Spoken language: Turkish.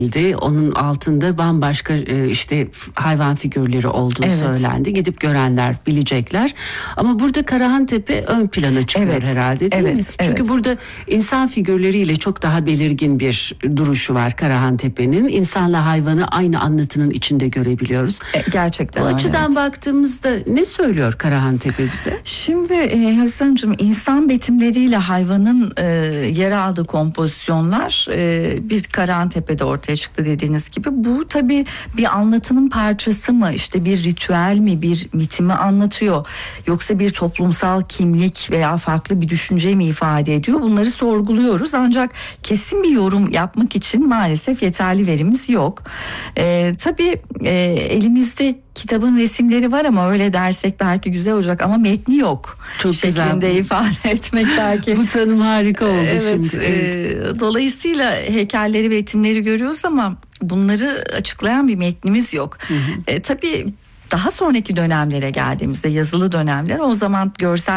Onun altında bambaşka işte hayvan figürleri olduğu söylendi. Gidip görenler bilecekler. Ama burada Karahantepe ön plana çıkıyor herhalde, değil mi? Çünkü burada insan figürleriyle çok daha belirgin bir duruşu var Karahantepe'nin. İnsanla hayvanı aynı anlatının içinde görebiliyoruz. Gerçekten. Bu açıdan baktığımızda ne söylüyor Karahantepe bize? Şimdi Hasan'cığım, insan betimleriyle hayvanın yer aldığı kompozisyonlar bir Karahantepe'de ortaya çıktı dediğiniz gibi. Bu tabii bir anlatının parçası mı, işte bir ritüel mi, bir miti mi anlatıyor, yoksa bir toplumsal kimlik veya farklı bir düşünce mi ifade ediyor? Bunları sorguluyoruz, ancak kesin bir yorum yapmak için maalesef yeterli verimiz yok. Tabii elimizde kitabın resimleri var ama öyle dersek belki güzel olacak, ama metni yok. Çok şeklinde güzel ifade etmek belki. Bu tanım harika oldu şimdi. Dolayısıyla heykelleri ve etimleri görüyoruz ama bunları açıklayan bir metnimiz yok. Tabii daha sonraki dönemlere geldiğimizde, yazılı dönemler, o zaman görsel